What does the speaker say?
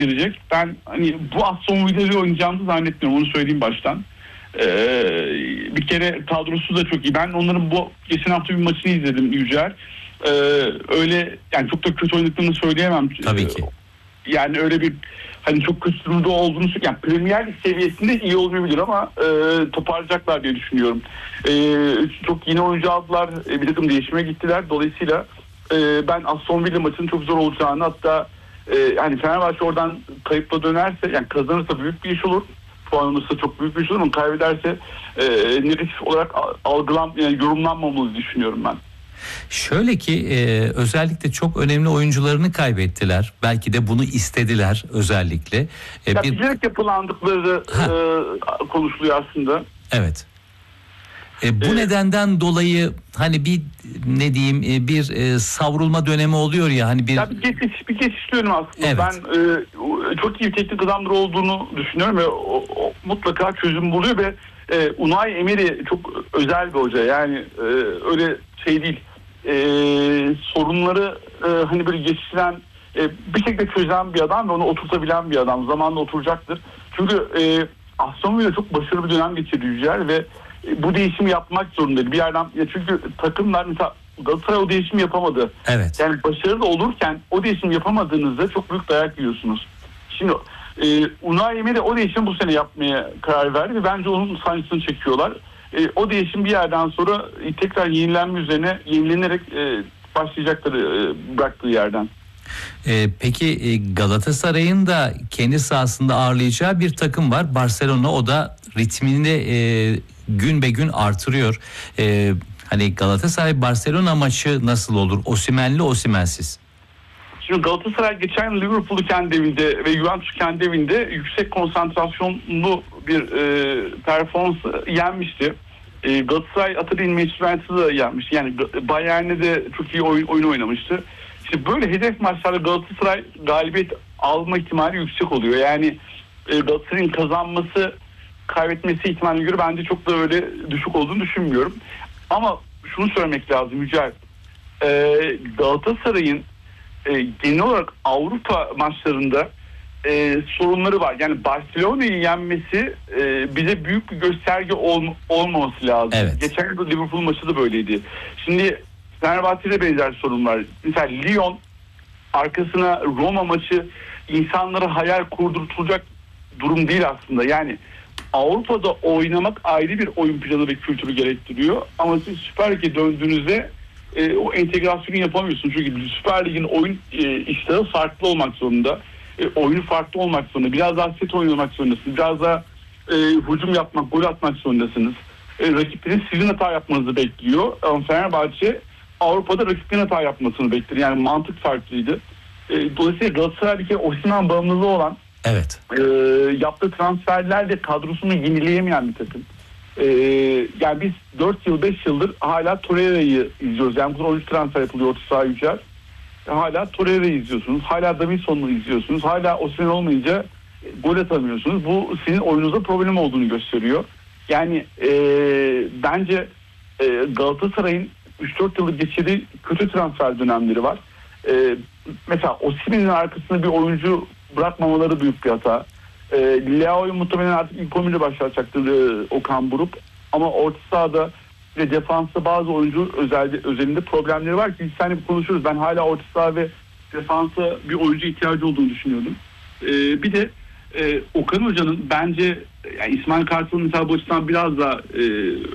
girecek. Ben hani bu Aston Villa'yı oynayacağımızı zannetmiyorum. Onu söyleyeyim baştan. Bir kere kadrosu da çok iyi. Ben onların bu geçen hafta bir maçını izledim Yücel. Öyle yani çok da kötü oynadıklarını söyleyemem. Tabii ki. Yani öyle bir hani çok kötü durumda olduğunu yani Premier Lig seviyesinde iyi olmayabilir ama toparlayacaklar diye düşünüyorum. Çok yeni oyuncu aldılar. Bir takım değişime gittiler. Dolayısıyla ben Aston Villa maçının çok zor olacağını, hatta hani Fenerbahçe oradan kayıpla dönerse, yani kazanırsa büyük bir iş olur. Puan alırsa çok büyük bir iş olur ama kaybederse negatif olarak yani yorumlanmamalı düşünüyorum ben. Şöyle ki özellikle çok önemli oyuncularını kaybettiler. Belki de bunu istediler özellikle. Bilerek yapılandıkları konuşuluyor aslında. Evet. Bu nedenden dolayı hani bir ne diyeyim bir savrulma dönemi oluyor ya hani bir... Ya bir geçiş dönemi aslında. Evet. Ben çok iyi bir teknik adamlar olduğunu düşünüyorum ve o mutlaka çözüm buluyor ve Unai Emery çok özel bir hoca. Yani öyle şey değil. Sorunları hani böyle geçiren bir şekilde çözen bir adam ve onu oturtabilen bir adam. Zamanla oturacaktır. Çünkü Aston Villa çok başarılı bir dönem geçirdi Yücel ve bu değişimi yapmak zorundaydı. Bir yerden çünkü takımlar mesela Galatasaray o değişimi yapamadı. Evet. Yani başarılı olurken o değişimi yapamadığınızda çok büyük dayak yiyorsunuz. Şimdi Unai Emery o değişimi bu sene yapmaya karar verdi ve bence onun sancısını çekiyorlar. O değişim bir yerden sonra tekrar yenilenerek başlayacaklar bıraktığı yerden. Peki Galatasaray'ın da kendi sahasında ağırlayacağı bir takım var. Barcelona, o da ritmini de gün be gün artırıyor. Hani Galatasaray Barcelona maçı nasıl olur? Osimhen'li, Osimhen'siz. Şimdi Galatasaray geçen yıl Liverpool'u kendi evinde ve Juventus'u kendi evinde yüksek konsantrasyonlu bir performans yenmişti. Galatasaray Atadin Manchester United'ı da yenmişti. Yani Bayern'de de çok iyi oyun oynamıştı. İşte böyle hedef maçlarda Galatasaray galibiyet alma ihtimali yüksek oluyor. Yani Galatasaray'ın kazanması, kaybetmesi ihtimaline göre bence çok da öyle düşük olduğunu düşünmüyorum. Ama şunu söylemek lazım Yücel. Galatasaray'ın genel olarak Avrupa maçlarında sorunları var. Yani Barcelona'yı yenmesi bize büyük bir gösterge olmaması lazım. Evet. Geçen yıl Liverpool maçı da böyleydi. Şimdi Fenerbahçe'de benzer sorun var. Mesela Lyon arkasına Roma maçı insanlara hayal kurdurtulacak durum değil aslında. Yani Avrupa'da oynamak ayrı bir oyun planı ve kültürü gerektiriyor. Ama siz Süper Lig'e döndüğünüzde o entegrasyonu yapamıyorsunuz. Çünkü Süper Lig'in oyun işleri farklı olmak zorunda. Oyunu farklı olmak zorunda. Biraz daha set oynamak zorundasınız. Biraz daha hücum yapmak, gol atmak zorundasınız. Rakiplerin sizin hata yapmanızı bekliyor. Ama Fenerbahçe Avrupa'da rakiplerin hata yapmasını bekliyor. Yani mantık farklıydı. Dolayısıyla Galatasaray'daki Osimhen bağımlılığı olan, evet, yaptığı transferlerle kadrosunu yenileyemeyen bir takım. Yani biz 4 yıl 5 yıldır hala Torreira'yı izliyoruz. Yani bu 13 transfer yapılıyor orta saha Yücel. Hala Torreira'yı izliyorsunuz. Hala Davinson'u izliyorsunuz. Hala Osimhen olmayınca gol atamıyorsunuz. Bu sizin oyununuzda problem olduğunu gösteriyor. Yani bence Galatasaray'ın 3-4 yıldır geçirdiği kötü transfer dönemleri var. Mesela Osimhen'in arkasında bir oyuncu bırakmamaları büyük bir hata. Leao'yu muhtemelen artık ilk 11'de başlatacaktır Okan Buruk. Ama orta sahada ve defansta bazı oyuncu özelinde problemleri var ki biz seninle konuşuruz. Ben hala orta saha ve defansa bir oyuncu ihtiyacı olduğunu düşünüyordum. Bir de Okan Hoca'nın bence yani İsmail Kartal'ın mesela bu açıdan biraz da